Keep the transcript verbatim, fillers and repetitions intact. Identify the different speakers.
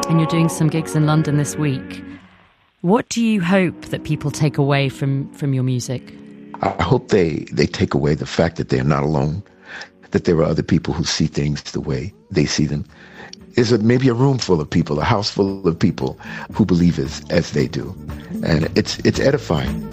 Speaker 1: and you're doing some gigs in London this week. What do you hope that people take away from, from your music?
Speaker 2: I hope they, they take away the fact that they're not alone, that there are other people who see things the way they see them. Is it maybe a room full of people, a house full of people who believe as, as they do. And it's it's edifying.